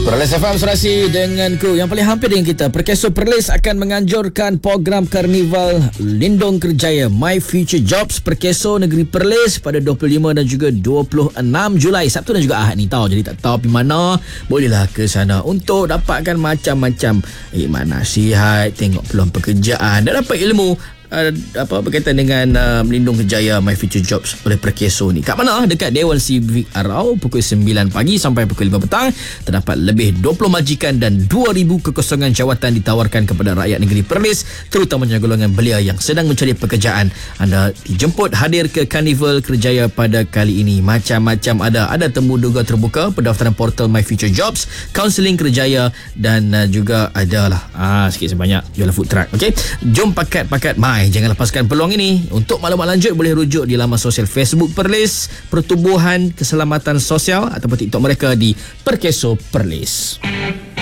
Perlis FM Serasi denganku. Yang paling hampir dengan kita, Perkeso Perlis akan menganjurkan program Karnival Lindung Kerjaya My Future Jobs Perkeso Negeri Perlis pada 25 dan juga 26 Julai, Sabtu dan juga Ahad ni tahu. Jadi tak tahu pergi mana, bolehlah ke sana untuk dapatkan macam-macam nasihat, tengok peluang pekerjaan dan dapat ilmu berkaitan dengan Melindung Kerjaya My Future Jobs oleh Perkeso ni. Kat mana? Dekat Dewan Civic Arau pukul 9 pagi sampai pukul 5 petang. Terdapat lebih 20 majikan dan 2,000 kekosongan jawatan ditawarkan kepada rakyat negeri Perlis, terutamanya golongan belia yang sedang mencari pekerjaan. Anda dijemput hadir ke Karnival Kerjaya pada kali ini. Macam-macam ada temu duga terbuka, pendaftaran portal My Future Jobs, kaunseling kerjaya dan juga adalah sikit sebanyak jualan food truck. Okey, jom pakat jangan lepaskan peluang ini. Untuk maklumat lanjut boleh rujuk di laman sosial Facebook Perlis Pertubuhan Keselamatan Sosial ataupun TikTok mereka di Perkeso Perlis.